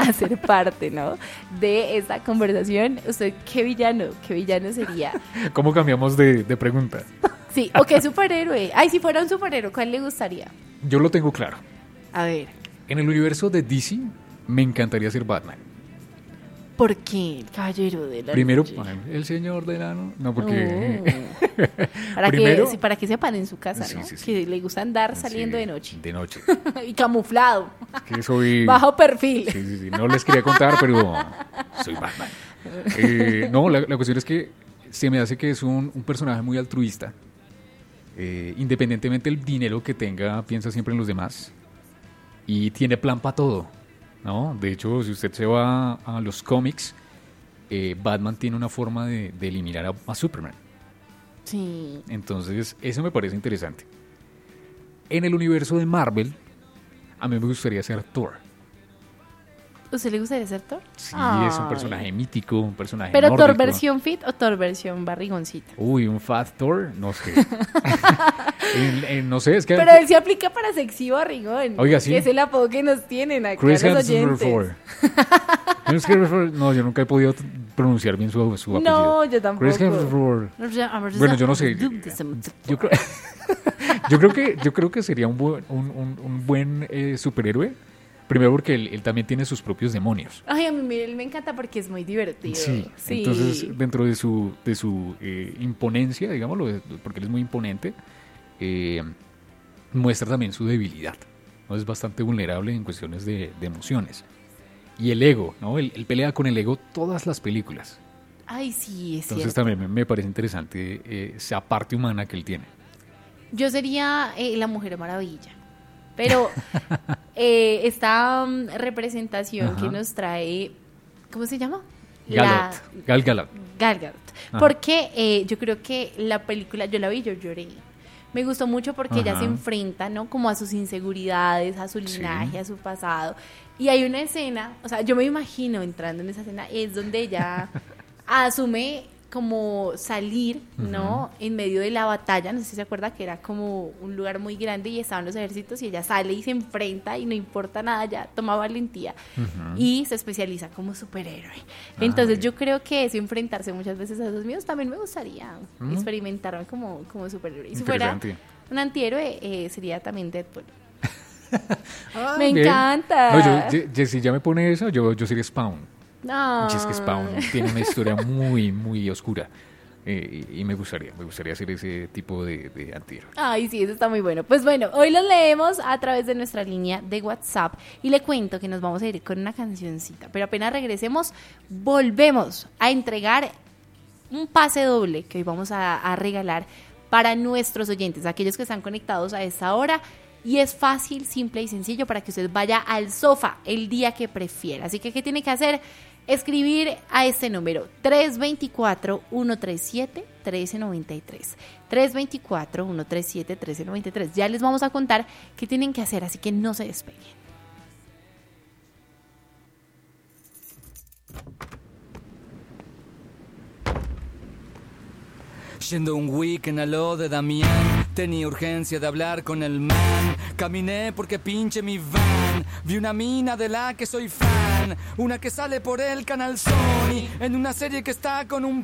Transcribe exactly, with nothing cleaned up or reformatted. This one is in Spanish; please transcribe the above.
hacer parte, ¿no? De esta conversación. ¿Usted qué villano? ¿Qué villano sería? ¿Cómo cambiamos de, de pregunta? Sí, o qué superhéroe. Ay, si fuera un superhéroe, ¿cuál le gustaría? Yo lo tengo claro. A ver. En el universo de D C, me encantaría ser Batman. ¿Por qué? El caballero de la Primero, noche. el señor de la no, no porque Oh. para, Primero, que, para que sepan en su casa, sí, ¿no? sí, sí. Que le gusta andar saliendo sí, de noche. De noche. Y camuflado. Que soy Bajo perfil. Sí, sí, sí. No les quería contar, pero soy Batman. Eh, no, la, la cuestión es que se me hace que es un, un personaje muy altruista. Eh, independientemente del dinero que tenga, piensa siempre en los demás. Y tiene plan para todo, ¿no? De hecho, si usted se va a los cómics, eh, Batman tiene una forma de, de eliminar a, a Superman. Sí. Entonces, eso me parece interesante. En el universo de Marvel, a mí me gustaría ser Thor. ¿Usted le gustaría ser Thor? Sí, Ay. es un personaje mítico, un personaje ¿Pero nórdico. Thor versión fit o Thor versión barrigoncita? Uy, un fat Thor, no sé. en, en, no sé, es que... Pero él se aplica para sexy barrigón. Oiga, sí. Que es el apodo que nos tienen acá Chris los oyentes. Thor. No, yo nunca he podido pronunciar bien su, su apellido. No, yo tampoco. Chris Hemsworth. Bueno, yo no sé. Yo creo, yo creo que yo creo que sería un buen, un, un, un buen eh, superhéroe. Primero porque él, él también tiene sus propios demonios. Ay, a mí mire, él me encanta porque es muy divertido. Sí, Sí. Entonces dentro de su de su eh, imponencia, digámoslo, porque él es muy imponente, eh, muestra también su debilidad, ¿no? Es bastante vulnerable en cuestiones de, de emociones. Y el ego, ¿no? Él, él pelea con el ego todas las películas. Ay, sí, es Entonces cierto. también me, me parece interesante eh, esa parte humana que él tiene. Yo sería eh, la Mujer Maravilla. Pero eh, esta um, representación Ajá. que nos trae, ¿cómo se llama? Galot, Gal Gadot. Gal Gadot. Ajá. Porque eh, yo creo que la película, yo la vi, yo lloré. Me gustó mucho porque ella Ajá. se enfrenta, ¿no? Como a sus inseguridades, a su linaje, Sí. a su pasado. Y hay una escena, o sea, yo me imagino entrando en esa escena, es donde ella asume como salir, ¿no? En medio de la batalla, no sé si se acuerda que era como un lugar muy grande y estaban los ejércitos y ella sale y se enfrenta y no importa nada, ya toma valentía Ujú. y se especializa como superhéroe. Entonces Ah, yo creo que eso, enfrentarse muchas veces a esos miedos, también me gustaría Mm. experimentarme como, como superhéroe. Y si fuera Interesante. un antihéroe, eh, sería también Deadpool. Ah, Me bien. encanta. No, yo, ye- ye- si ya me pone eso, yo, yo sería Spawn. No. Y es que Spawn tiene una historia muy, muy oscura. Eh, y, y me gustaría, me gustaría hacer ese tipo de, de antihéroe. Ay, sí, eso está muy bueno. Pues bueno, hoy los leemos a través de nuestra línea de WhatsApp y le cuento que nos vamos a ir con una cancioncita, pero apenas regresemos, volvemos a entregar un pase doble que hoy vamos a, a regalar para nuestros oyentes, aquellos que están conectados a esta hora. Y es fácil, simple y sencillo para que usted vaya al sofá el día que prefiera. Así que, ¿qué tiene que hacer? Escribir a este número tres dos cuatro, uno tres siete, uno tres nueve tres. tres dos cuatro, uno tres siete, uno tres nueve tres. Ya les vamos a contar qué tienen que hacer, así que no se despeguen. Yendo un weekend a lo de Damián, tenía urgencia de hablar con el man. Caminé porque pinche mi van. Vi una mina de la que soy fan, una que sale por el canal Sony, en una serie que está con un